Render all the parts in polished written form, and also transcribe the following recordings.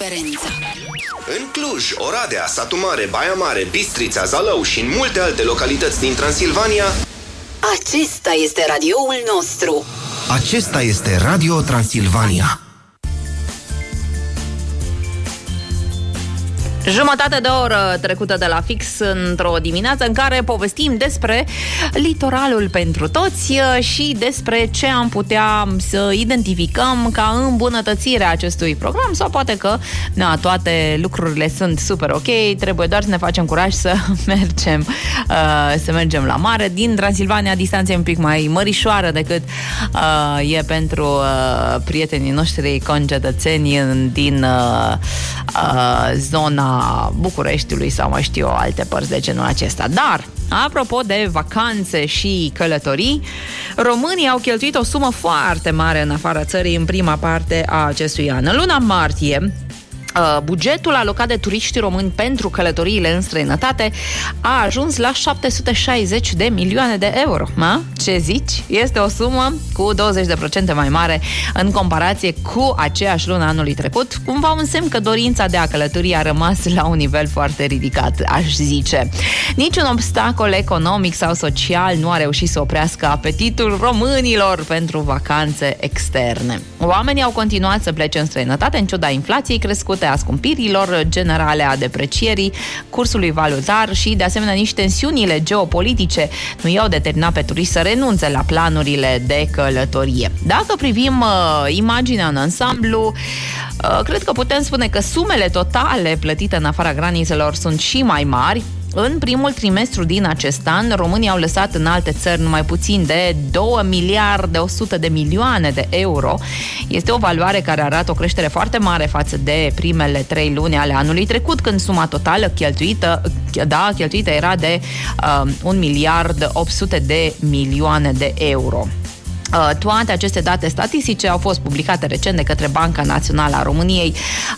diferența. În Cluj, Oradea, Satu Mare, Baia Mare, Bistrița, Zalău și în multe alte localități din Transilvania, acesta este radioul nostru. acesta este Radio Transilvania. Jumătate de oră trecută de la fix într-o dimineață în care povestim despre litoralul pentru toți și despre ce am putea să identificăm ca îmbunătățirea acestui program sau poate că toate lucrurile sunt super ok, trebuie doar să ne facem curaj să mergem la mare. Din Transilvania distanța e un pic mai mărișoară decât e pentru prietenii noștri concetățeni din zona Bucureștiului sau mai știu alte părți de genul acesta. Dar, apropo de vacanțe și călătorii, românii au cheltuit o sumă foarte mare în afara țării în prima parte a acestui an. În luna martie, bugetul alocat de turiștii români pentru călătoriile în străinătate a ajuns la 760 de milioane de euro. Ce zici? Este o sumă cu 20% mai mare în comparație cu aceeași lună anului trecut, cumva un semn că dorința de a călători a rămas la un nivel foarte ridicat, aș zice. Niciun obstacol economic sau social nu a reușit să oprească apetitul românilor pentru vacanțe externe. Oamenii au continuat să plece în străinătate în ciuda inflației crescute, a scumpirilor generale, a deprecierii cursului valutar și, de asemenea, nici tensiunile geopolitice nu i-au determinat pe turiști să renunțe la planurile de călătorie. Dacă privim imaginea în ansamblu, cred că putem spune că sumele totale plătite în afara granițelor sunt și mai mari. În primul trimestru din acest an, românii au lăsat în alte țări numai puțin de 2 miliarde 100 de milioane de euro. Este o valoare care arată o creștere foarte mare față de primele 3 luni ale anului trecut, când suma totală cheltuită era de 1 miliard 800 de milioane de euro. Toate aceste date statistice au fost publicate recent de către Banca Națională a României.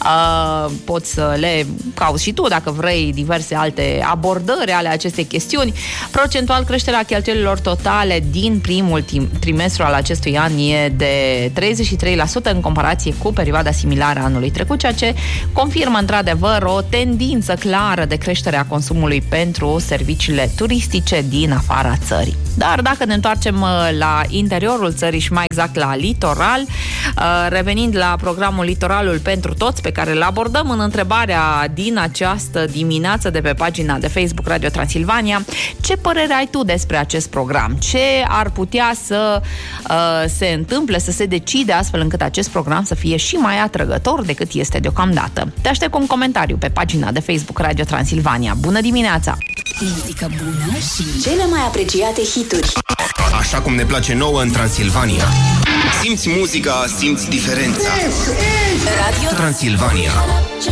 Poți să le cauți și tu dacă vrei diverse alte abordări ale acestei chestiuni. Procentual, creșterea cheltuielilor totale din primul trimestru al acestui an e de 33% în comparație cu perioada similară a anului trecut, ceea ce confirmă într-adevăr o tendință clară de creștere a consumului pentru serviciile turistice din afara țării. Dar dacă ne întoarcem la interiorul țării și mai exact la litoral, revenind la programul Litoralul pentru Toți, pe care îl abordăm în întrebarea din această dimineață de pe pagina de Facebook Radio Transilvania, ce părere ai tu despre acest program? Ce ar putea să se întâmple, să se decide astfel încât acest program să fie și mai atrăgător decât este deocamdată? Te aștept cu un comentariu pe pagina de Facebook Radio Transilvania. Bună dimineața! Muzică bună și cele mai apreciate hituri. Așa cum ne place nouă în Transilvania. Simți muzica, simți diferența. Radio Transilvania.